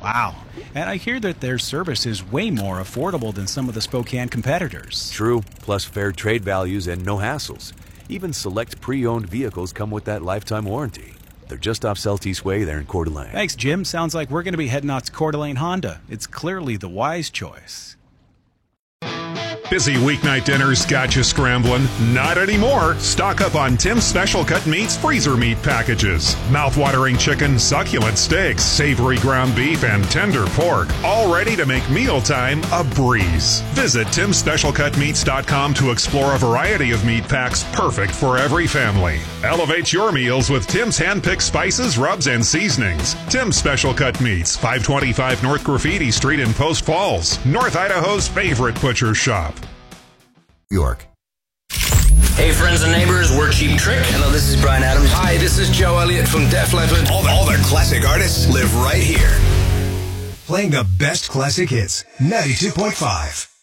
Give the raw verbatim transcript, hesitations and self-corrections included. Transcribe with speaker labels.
Speaker 1: Wow. And I hear that their service is way more affordable than some of the Spokane competitors.
Speaker 2: True, plus fair trade values and no hassles. Even select pre-owned vehicles come with that lifetime warranty. They're just off Celtice Way there in Coeur d'Alene.
Speaker 1: Thanks, Jim. Sounds like we're going to be heading out to Coeur d'Alene Honda. It's clearly the wise choice.
Speaker 3: Busy weeknight dinners got you scrambling? Not anymore. Stock up on Tim's Special Cut Meats freezer meat packages. Mouth-watering chicken, succulent steaks, savory ground beef, and tender pork. All ready to make mealtime a breeze. Visit tims special cut meats dot com to explore a variety of meat packs perfect for every family. Elevate your meals with Tim's hand-picked spices, rubs, and seasonings. Tim's Special Cut Meats, five twenty-five North Graffiti Street in Post Falls, North Idaho's favorite butcher shop.
Speaker 4: York.
Speaker 5: Hey friends and neighbors, we're Cheap Trick. Hello, this is Brian Adams.
Speaker 6: Hi, this is Joe Elliott from Def Leppard.
Speaker 4: All the, all the classic artists live right here. Playing the best classic hits, ninety-two point five.